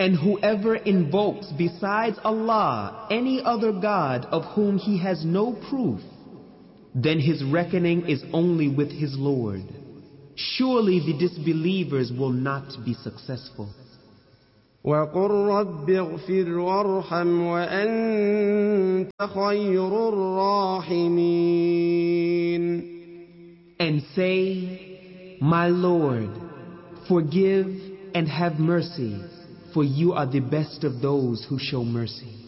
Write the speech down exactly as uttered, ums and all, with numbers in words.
And whoever invokes besides Allah any other god of whom he has no proof, then his reckoning is only with his Lord. Surely the disbelievers will not be successful. وَقُلْ رَبِّ اغْفِرْ وَارْحَمْ وَأَنْتَ خَيْرُ الرَّاحِمِينَ. And say, My Lord, forgive and have mercy, for you are the best of those who show mercy.